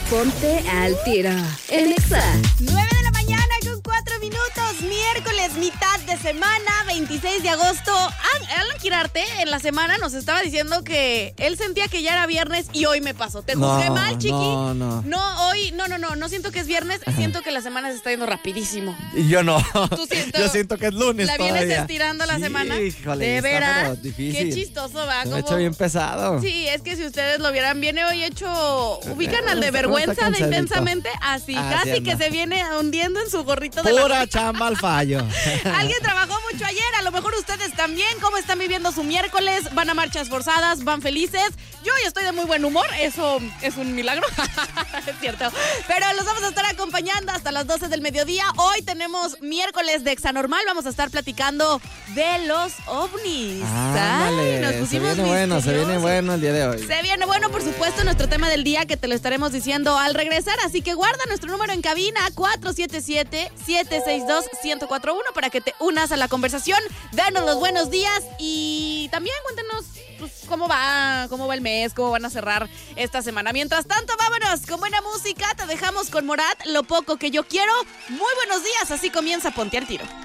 Ponte al tiro en Exa. 9 de la mañana con 4 minutos, miércoles, mitad de semana, 26 de agosto. Alan Quirarte en la semana nos estaba diciendo que él sentía que ya era viernes y hoy me pasó. ¿Te juzgué mal, chiqui? No, hoy, no siento que es viernes, siento que la semana se está yendo rapidísimo. Y yo no. Yo siento que es lunes ¿La todavía. vienes estirando la semana? Híjole, ¿De veras? difícil. Qué chistoso, va. Se me ha hecho bien pesado. Sí, es que si ustedes lo vieran, viene hoy hecho... ¿Ubican al de Está vergüenza de cansadito. Intensamente? Así, casi anda. que se viene hundiendo en su gorrito de Pura chamba al fallo. Alguien trabajó mucho ayer, a lo mejor ustedes también. ¿Cómo están viviendo su miércoles? ¿Van a marchas forzadas? ¿Van felices? Yo hoy estoy de muy buen humor, eso es un milagro. Es cierto. Pero los vamos a estar acompañando hasta las 12 del mediodía. Hoy tenemos miércoles de Exanormal. Vamos a estar platicando de los ovnis. Ándale, Nos pusimos se viene bueno el día de hoy. Se viene bueno, por supuesto, nuestro tema del día que te lo estaremos diciendo al regresar. Así que guarda nuestro número en cabina 477-762-1041 para que te unas a la conversación. Danos los buenos días y también cuéntenos pues, cómo va el mes, cómo van a cerrar esta semana. Mientras tanto, vámonos con buena música. Te dejamos con Morat, Lo Poco Que Yo Quiero. Muy buenos días, así comienza Ponte al Tiro.